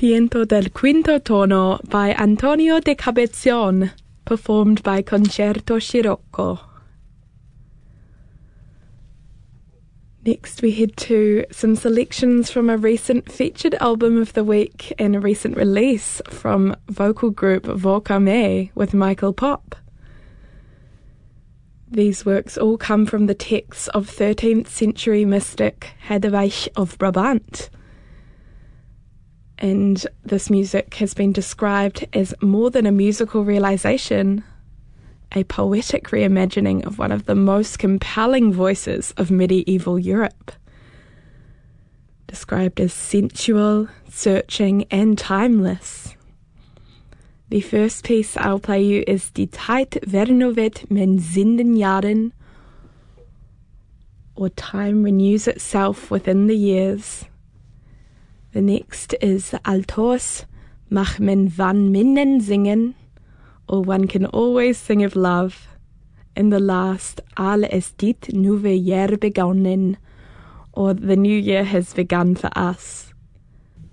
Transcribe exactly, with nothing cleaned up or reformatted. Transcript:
Tiento del Quinto Tono by Antonio de Cabezon, performed by Concerto Scirocco. Next we head to some selections from a recent featured album of the week and a recent release from vocal group Vocame with Michael Pop. These works all come from the texts of thirteenth century mystic Hadewig of Brabant. And this music has been described as more than a musical realization, a poetic reimagining of one of the most compelling voices of medieval Europe. Described as sensual, searching, and timeless. The first piece I'll play you is Die Tijd vernuwet men Zindenjaren, or Time Renews Itself Within the Years. The next is Altoos mag men van minnen zingen, or One Can Always Sing of Love. And the last, Al is dit nieuwe jaar begonnen, or The New Year Has Begun for Us.